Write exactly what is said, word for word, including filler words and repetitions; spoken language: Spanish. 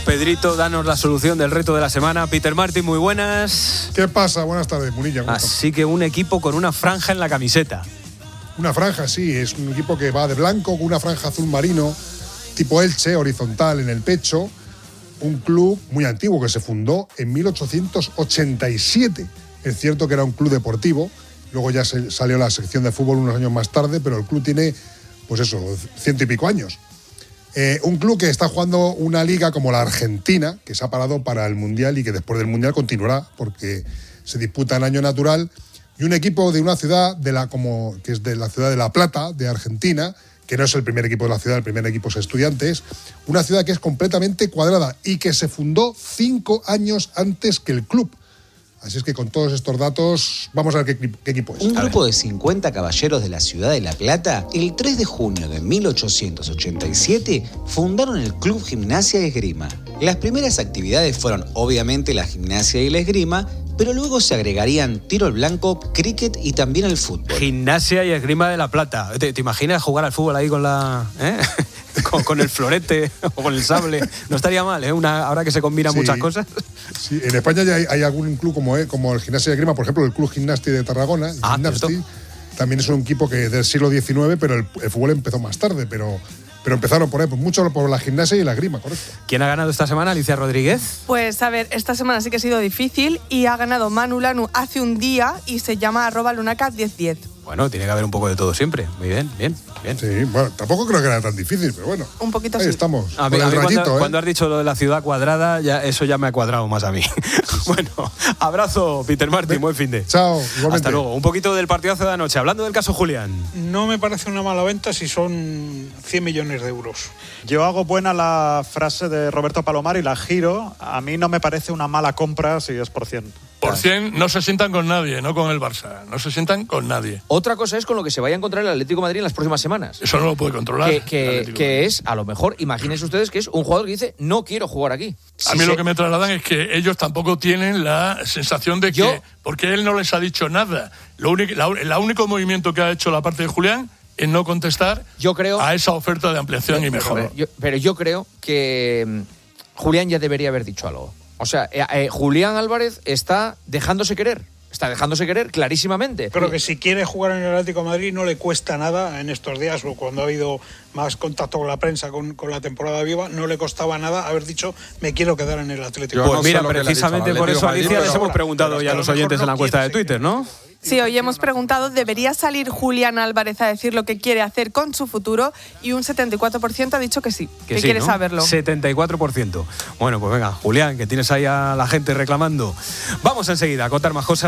Pedrito, danos la solución del reto de la semana. Peter Martin, muy buenas. ¿Qué pasa? Buenas tardes, Munilla. Así que un equipo con una franja en la camiseta. Una franja, sí, es un equipo que va de blanco con una franja azul marino, tipo Elche, horizontal en el pecho. Un club muy antiguo que se fundó en mil ochocientos ochenta y siete. Es cierto que era un club deportivo, luego ya se salió la sección de fútbol unos años más tarde, pero el club tiene, pues eso, ciento y pico años. Eh, un club que está jugando una liga como la Argentina, que se ha parado para el Mundial y que después del Mundial continuará, porque se disputa en año natural, y un equipo de una ciudad, de la, como, que es de la ciudad de La Plata, de Argentina, que no es el primer equipo de la ciudad, el primer equipo es Estudiantes, una ciudad que es completamente cuadrada y que se fundó cinco años antes que el club. Así es que con todos estos datos, vamos a ver qué, qué equipo es. Un grupo de cincuenta caballeros de la ciudad de La Plata, el tres de junio de mil ochocientos ochenta y siete, fundaron el Club Gimnasia y Esgrima. Las primeras actividades fueron obviamente la gimnasia y la esgrima, pero luego se agregarían tiro al blanco, cricket y también el fútbol. Gimnasia y esgrima de La Plata. ¿Te, te imaginas jugar al fútbol ahí con la... ¿eh? con, con el florete o con el sable? No estaría mal, ¿eh? Una, ahora que se combinan sí, muchas cosas. Sí, en España ya hay, hay algún club como, eh, como el Gimnasia y Esgrima, por ejemplo, el Club Gimnasti de Tarragona. El ah, Gimnasti, también es un equipo que del siglo diecinueve, pero el, el fútbol empezó más tarde, pero... Pero empezaron por ahí, pues mucho por la gimnasia y la esgrima, correcto. ¿Quién ha ganado esta semana, Alicia Rodríguez? Pues a ver, esta semana sí que ha sido difícil y ha ganado Manu Lanu hace un día y se llama arroba lunaca diez diez. Bueno, tiene que haber un poco de todo siempre. Muy bien, bien, bien. Sí, bueno, tampoco creo que era tan difícil, pero bueno. Un poquito ahí sí. estamos. A mí, con a el mí rayito, cuando, ¿eh? cuando has dicho lo de la ciudad cuadrada, ya, eso ya me ha cuadrado más a mí. Sí, sí. Bueno, abrazo, Peter Martin, Ven, buen fin de. Chao, igualmente. Hasta luego. Un poquito del partidazo de anoche. Hablando del caso Julián. No me parece una mala venta si son cien millones de euros. Yo hago buena la frase de Roberto Palomar y la giro. A mí no me parece una mala compra si es por cien. Por cien no se sientan con nadie, no con el Barça. No se sientan con nadie. Otra cosa es con lo que se vaya a encontrar el Atlético de Madrid en las próximas semanas. Eso no lo puede controlar. Que, que, que es, a lo mejor, imagínense ustedes que es un jugador que dice, no quiero jugar aquí. A mí si lo se... que me trasladan es que ellos tampoco tienen la sensación de que... Yo... Porque él no les ha dicho nada. Lo único, la, el único movimiento que ha hecho la parte de Julián es no contestar yo creo, a esa oferta de ampliación pero, y mejora. Pero, yo, pero yo creo que um, Julián ya debería haber dicho algo. O sea, eh, eh, Julián Álvarez está dejándose querer. Está dejándose querer clarísimamente. Creo que si quiere jugar en el Atlético de Madrid no le cuesta nada en estos días, o cuando ha habido más contacto con la prensa, con, con la temporada viva, no le costaba nada haber dicho me quiero quedar en el Atlético. Pues no mira, precisamente por eso, Alicia, les hemos preguntado ya a los oyentes en la encuesta de Twitter, ¿no? Sí, hoy hemos preguntado, ¿debería salir Julián Álvarez a decir lo que quiere hacer con su futuro? Y un setenta y cuatro por ciento ha dicho que sí, que, que sí, quiere ¿no? saberlo. setenta y cuatro por ciento. Bueno, pues venga, Julián, que tienes ahí a la gente reclamando. Vamos enseguida a contar más cosas.